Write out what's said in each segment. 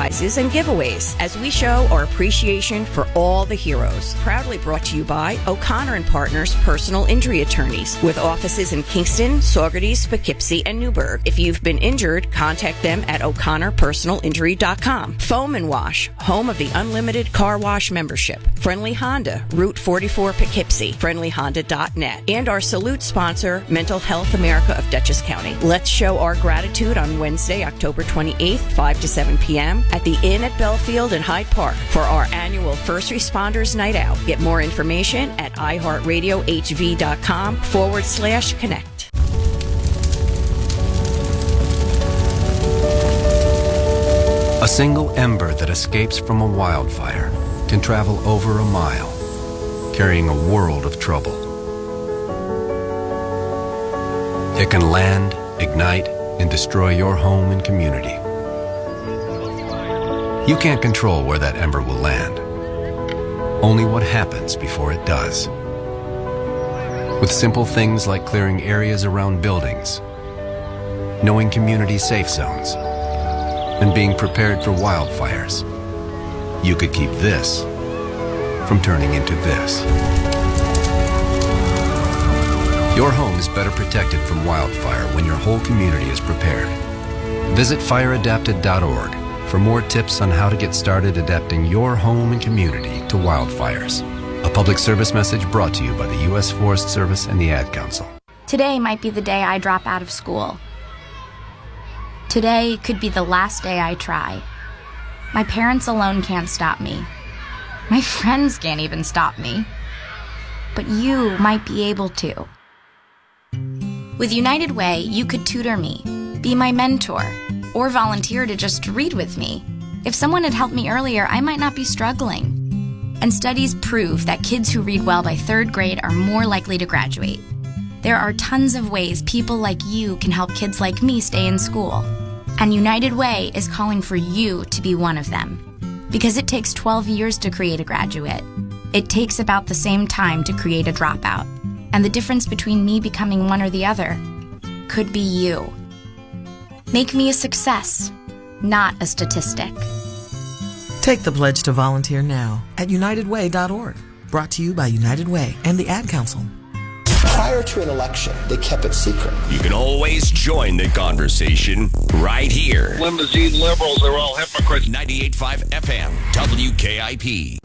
prizes and giveaways as we show our appreciation for all the heroes. Proudly brought to you by O'Connor & Partners Personal Injury Attorneys with offices in Kingston, Saugerties, Poughkeepsie, and Newburgh. If you've been injured, contact them at o'connorpersonalinjury.com. Foam and Wash, home of the unlimited car wash membership. Friendly Honda, Route 44 Poughkeepsie, friendlyhonda.net. And our salute sponsor, Mental Health America of Dutchess County. Let's show our gratitude on Wednesday, October 28th, 5 to 7 p.m. at the Inn at Belfield in Hyde Park for our annual First Responders Night Out. Get more information at iHeartRadioHV.com/connect. A single ember that escapes from a wildfire can travel over a mile, carrying a world of trouble. It can land, ignite, and destroy your home and community. You can't control where that ember will land, only what happens before it does. With simple things like clearing areas around buildings, knowing community safe zones, and being prepared for wildfires, you could keep this from turning into this. Your home is better protected from wildfire when your whole community is prepared. Visit fireadapted.org for more tips on how to get started adapting your home and community to wildfires. A public service message brought to you by the U.S. Forest Service and the Ad Council. Today might be the day I drop out of school. Today could be the last day I try. My parents alone can't stop me. My friends can't even stop me. But you might be able to. With United Way, you could tutor me, be my mentor, or volunteer to just read with me. If someone had helped me earlier, I might not be struggling. And studies prove that kids who read well by 3rd grade are more likely to graduate. There are tons of ways people like you can help kids like me stay in school. And United Way is calling for you to be one of them. Because it takes 12 years to create a graduate. It takes about the same time to create a dropout. And the difference between me becoming one or the other could be you. Make me a success, not a statistic. Take the pledge to volunteer now at UnitedWay.org. Brought to you by United Way and the Ad Council. Prior to an election, they kept it secret. You can always join the conversation right here. Limousine liberals, they're all hypocrites. 98.5 FM, WKIP.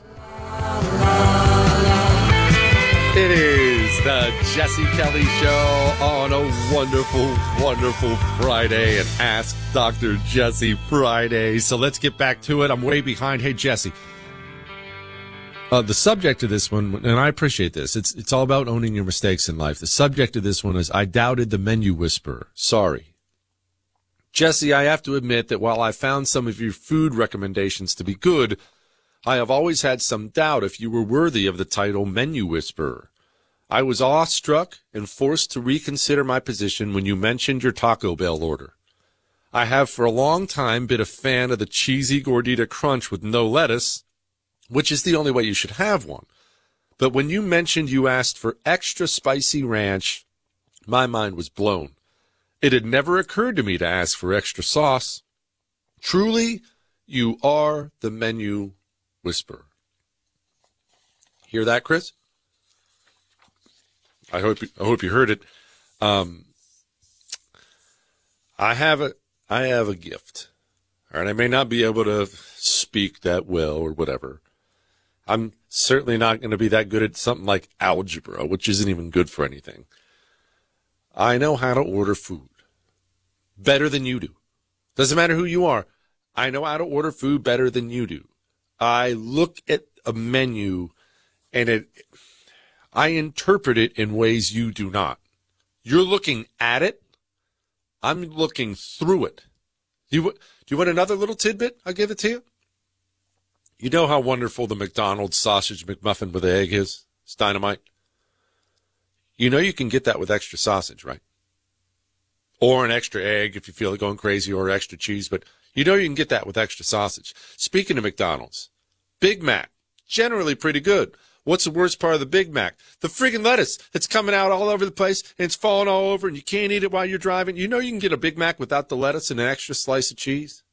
It is the Jesse Kelly Show on a wonderful, wonderful Friday, and Ask Dr. Jesse Friday. So let's get back to it. I'm way behind. Hey, Jesse. The subject of this one, and I appreciate this, it's all about owning your mistakes in life. The subject of this one is, I doubted the menu whisperer. Sorry. Jesse, I have to admit that while I found some of your food recommendations to be good, I have always had some doubt if you were worthy of the title menu whisperer. I was awestruck and forced to reconsider my position when you mentioned your Taco Bell order. I have for a long time been a fan of the cheesy Gordita Crunch with no lettuce, which is the only way you should have one. But when you mentioned you asked for extra spicy ranch, my mind was blown. It had never occurred to me to ask for extra sauce. Truly, you are the menu whisperer. Hear that, Chris? I hope you heard it. I have a gift. All right, I may not be able to speak that well or whatever. I'm certainly not going to be that good at something like algebra, which isn't even good for anything. I know how to order food better than you do. Doesn't matter who you are. I know how to order food better than you do. I look at a menu and I interpret it in ways you do not. You're looking at it. I'm looking through it. Do you want another little tidbit? I'll give it to you. You know how wonderful the McDonald's sausage McMuffin with egg is? It's dynamite. You know you can get that with extra sausage, right? Or an extra egg if you feel like going crazy, or extra cheese. But you know you can get that with extra sausage. Speaking of McDonald's, Big Mac, generally pretty good. What's the worst part of the Big Mac? The friggin' lettuce that's coming out all over the place, and it's falling all over, and you can't eat it while you're driving. You know you can get a Big Mac without the lettuce and an extra slice of cheese?